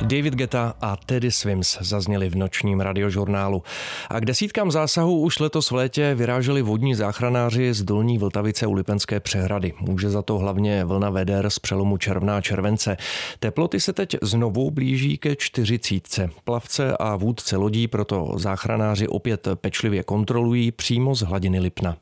David Guetta a Teddy Swims zazněli v nočním radiožurnálu. A k desítkám zásahů už letos v létě vyráželi vodní záchranáři z Dolní Vltavice u Lipenské přehrady. Může za to hlavně vlna veder z přelomu června a července. Teploty se teď znovu blíží ke 40. Plavce a vůdce lodí proto záchranáři opět pečlivě kontrolují přímo z hladiny Lipna.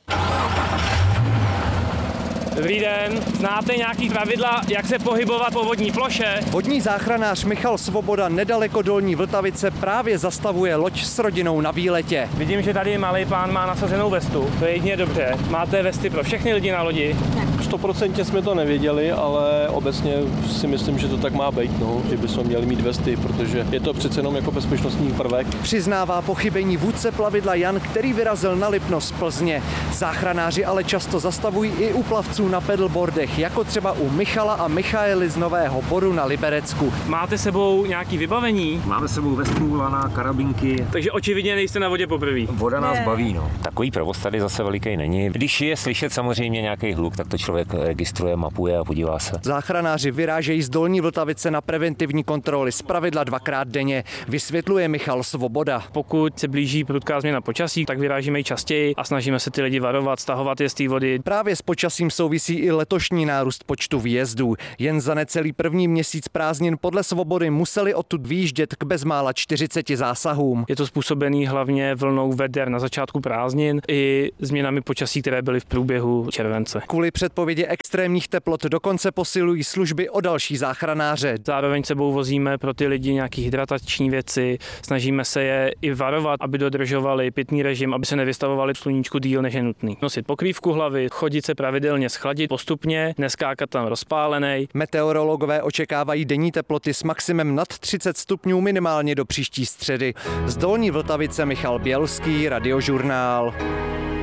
Dobrý den, znáte nějaký pravidla, jak se pohybovat po vodní ploše? Vodní záchranář Michal Svoboda nedaleko Dolní Vltavice právě zastavuje loď s rodinou na výletě. Vidím, že tady malý pán má nasazenou vestu, to je jedině dobře. Máte vesty pro všechny lidi na lodi? 100% jsme to nevěděli, ale obecně si myslím, že to tak má být, že bychom měli mít vesty, protože je to přece jenom jako bezpečnostní prvek. Přiznává pochybení vůdce plavidla Jan, který vyrazil na Lipno z Plzně. Záchranáři ale často zastavují i u plavců na pedalboardech, jako třeba u Michala a Michaely z Nového Boru na Liberecku. Máte sebou nějaký vybavení? Máme sebou vestu, lana, karabinky. Takže očividně nejste na vodě poprvé. Voda nás baví, Takový provoz tady zase veliký není. Když je slyšet samozřejmě nějaký hluk, tak to člověk registruje, mapuje a podívá se. Záchranáři vyrážejí z Dolní Vltavice na preventivní kontroly zpravidla 2krát denně, vysvětluje Michal Svoboda. Pokud se blíží prudká změna počasí, tak vyrážíme i častěji a snažíme se ty lidi varovat, stahovat je z té vody. Právě s počasím souvisí i letošní nárůst počtu výjezdů. Jen za necelý první měsíc prázdnin podle Svobody museli odtud výjíždět k bezmála 40 zásahům. Je to způsobený hlavně vlnou veder na začátku prázdnin i změnami počasí, které byly v průběhu července. Kvůli předpovědi extrémních teplot dokonce posilují služby o další záchranáře. Zároveň sebou vozíme pro ty lidi nějaké hydratační věci, snažíme se je i varovat, aby dodržovali pitný režim, aby se nevystavovali sluníčku díl než je nutný. Nosit pokrývku hlavy, chodit se pravidelně schladit postupně, neskákat tam rozpálenej. Meteorologové očekávají denní teploty s maximem nad 30 stupňů minimálně do příští středy. Z Dolní Vltavice Michal Bělský, Radiožurnál.